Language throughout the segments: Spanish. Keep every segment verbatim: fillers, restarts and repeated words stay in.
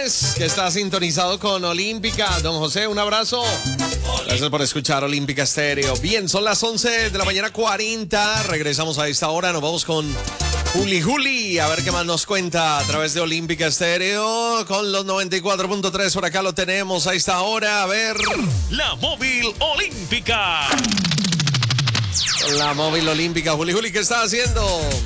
Andrés, que está sintonizado con Olímpica. Don José, un abrazo. Gracias por escuchar Olímpica Estéreo. Bien, son las once de la mañana cuarenta. Regresamos a esta hora. Nos vamos con Juli Juli. A ver qué más nos cuenta a través de Olímpica Estéreo. Con los noventa y cuatro punto tres. Por acá lo tenemos a esta hora. A ver. La móvil olímpica. La móvil olímpica. Juli Juli, ¿qué está haciendo?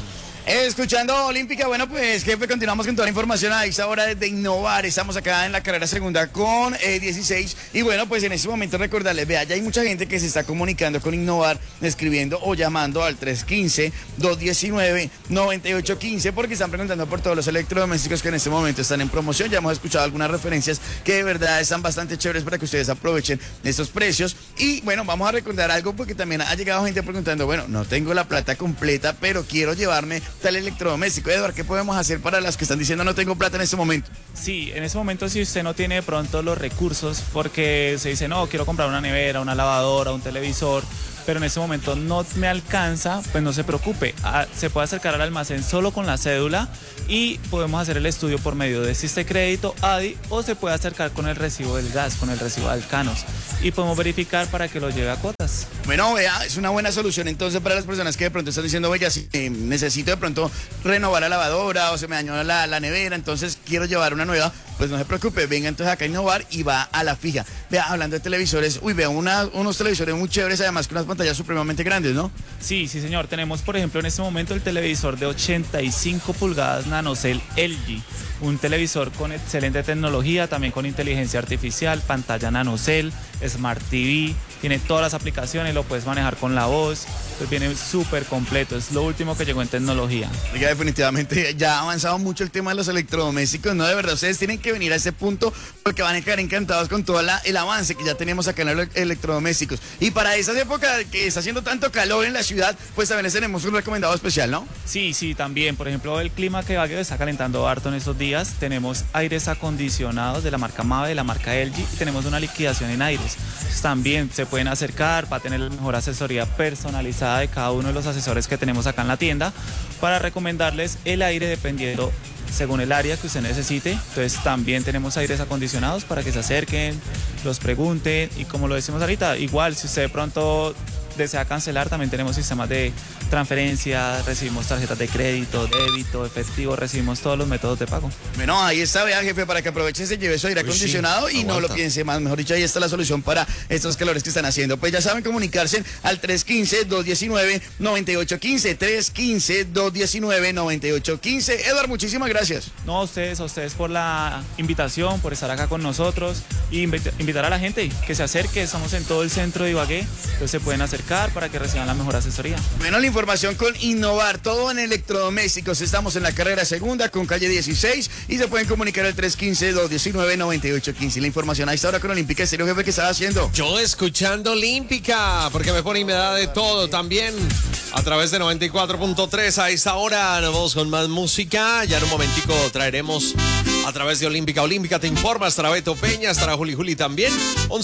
Escuchando Olímpica, bueno pues jefe, continuamos con toda la información a esta hora de Innovar. Estamos acá en la carrera segunda con eh, dieciséis y bueno pues en este momento recordarles, vea, ya hay mucha gente que se está comunicando con Innovar, escribiendo o llamando al tres uno cinco, dos uno nueve, nueve ocho uno cinco porque están preguntando por todos los electrodomésticos que en este momento están en promoción. Ya hemos escuchado algunas referencias que de verdad están bastante chéveres para que ustedes aprovechen estos precios. Y bueno, vamos a recordar algo porque también ha llegado gente preguntando, bueno, no tengo la plata completa, pero quiero llevarme tal electrodoméstico. Eduardo, ¿qué podemos hacer para las que están diciendo no tengo plata en este momento? Sí, en ese momento si usted no tiene de pronto los recursos, porque se dice, no, quiero comprar una nevera, una lavadora, un televisor, pero en ese momento no me alcanza, pues no se preocupe. Ah, se puede acercar al almacén solo con la cédula y podemos hacer el estudio por medio de Siste Crédito, A D I, o se puede acercar con el recibo del gas, con el recibo de Alcanos, y podemos verificar para que lo lleve a cuotas. Bueno, vea, es una buena solución entonces para las personas que de pronto están diciendo, oye, si eh, necesito de pronto renovar la lavadora o se me dañó la, la nevera, entonces quiero llevar una nueva. Pues no se preocupe, venga entonces acá a Innovar y va a la fija. Vea, hablando de televisores, uy, vea una, unos televisores muy chéveres, además con unas pantallas supremamente grandes, ¿no? Sí, sí señor, tenemos por ejemplo en este momento el televisor de ochenta y cinco pulgadas NanoCell L G, un televisor con excelente tecnología, también con inteligencia artificial, pantalla NanoCell, Smart T V, tiene todas las aplicaciones, lo puedes manejar con la voz, pues viene súper completo, es lo último que llegó en tecnología. Oiga, definitivamente ya ha avanzado mucho el tema de los electrodomésticos, ¿no? De verdad, ustedes tienen que venir a ese punto porque van a quedar encantados con todo la, el avance que ya tenemos acá en los electrodomésticos. Y para esas épocas que está haciendo tanto calor en la ciudad, pues también les tenemos un recomendado especial, ¿no? Sí, sí, también, por ejemplo, el clima que Baguio está calentando harto en estos días, tenemos aires acondicionados de la marca Mave, de la marca L G, y tenemos una liquidación en aires. Entonces, también se pueden acercar para tener la mejor asesoría personalizada de cada uno de los asesores que tenemos acá en la tienda para recomendarles el aire dependiendo según el área que usted necesite. Entonces también tenemos aires acondicionados para que se acerquen, los pregunten y como lo decimos ahorita, igual si usted de pronto desea cancelar, también tenemos sistemas de transferencia, recibimos tarjetas de crédito, débito, efectivo, recibimos todos los métodos de pago. Bueno, ahí está, vea, jefe, para que aproveche, se lleve su aire acondicionado sí, y no lo piense más. Mejor dicho, ahí está la solución para estos calores que están haciendo. Pues ya saben comunicarse al tres uno cinco, dos uno nueve, nueve ocho uno cinco, tres uno cinco, dos uno nueve, nueve ocho uno cinco. Eduardo, muchísimas gracias. No, a ustedes, a ustedes por la invitación, por estar acá con nosotros y invitar a la gente que se acerque. Estamos en todo el centro de Ibagué, entonces se pueden acercar para que reciban la mejor asesoría. Bueno, la información con Innovar, todo en electrodomésticos. Estamos en la carrera segunda con calle dieciséis y se pueden comunicar al tres uno cinco, dos uno nueve, nueve ocho uno cinco. La información a esta hora con Olímpica Estéreo, jefe, ¿qué estaba haciendo? Yo escuchando Olímpica, porque me pone y me da de todo también a través de noventa y cuatro punto tres. A esta hora nos vamos con más música. Ya en un momentico traeremos a través de Olímpica. Olímpica te informa, estará Beto Peña, estará Juli Juli también. once